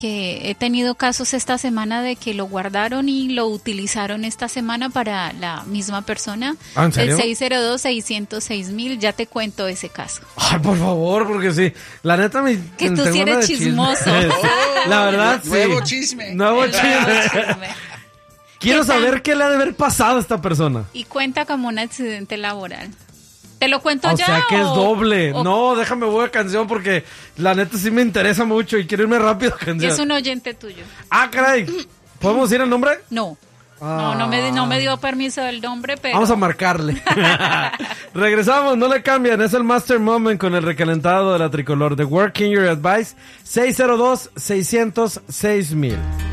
que he tenido casos esta semana de que lo guardaron y lo utilizaron esta semana para la misma persona. ¿Ah, en serio? El 602-606,000, ya te cuento ese caso. Ay, por favor, porque sí. La neta me... Que tú sí eres chismoso. La verdad, sí. Nuevo chisme. Nuevo chisme. Quiero saber qué le ha de haber pasado a esta persona. Y cuenta como un accidente laboral. ¿Te lo cuento O ya? sea que es doble. No, déjame voy a canción porque la neta sí me interesa mucho y quiero irme rápido a Y canción. es un oyente tuyo. Ah, caray. ¿Podemos decir el nombre? No. No me dio permiso el nombre, pero... Vamos a marcarle. Regresamos, no le cambian. Es el Master Moment con el recalentado de la tricolor. The Working Your Advice, 602-600-6000.